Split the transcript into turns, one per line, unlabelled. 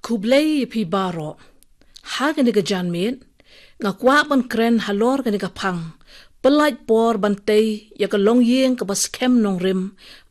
Kublai pi baro. Ha gani ga janmet. Nga kwa ban kren halor gani ga pang. Pelaj por bantay ya ka long yeng ka bas kem nong rim.